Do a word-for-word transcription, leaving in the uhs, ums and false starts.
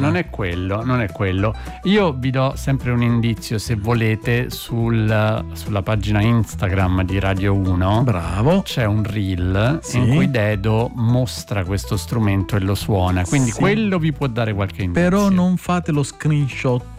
non è quello, non è quello. Io vi do sempre un indizio, se volete, sul, sulla pagina Instagram di Radio uno. Bravo. C'è un reel, sì, in cui Dedo mostra questo strumento e lo suona, quindi sì, quello vi può dare qualche indizio. Però non fate lo screenshot